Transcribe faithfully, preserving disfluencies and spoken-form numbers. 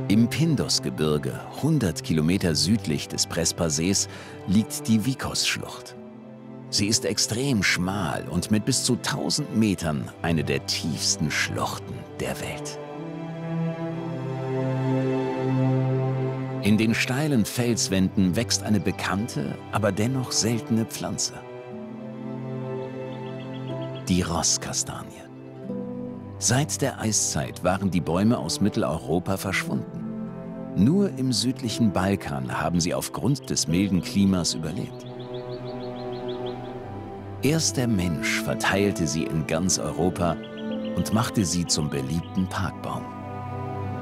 Im Pindusgebirge, hundert Kilometer südlich des Prespa-Sees, liegt die Vikos-Schlucht. Sie ist extrem schmal und mit bis zu tausend Metern eine der tiefsten Schluchten der Welt. In den steilen Felswänden wächst eine bekannte, aber dennoch seltene Pflanze. Die Rosskastanie. Seit der Eiszeit waren die Bäume aus Mitteleuropa verschwunden. Nur im südlichen Balkan haben sie aufgrund des milden Klimas überlebt. Erst der Mensch verteilte sie in ganz Europa und machte sie zum beliebten Parkbaum.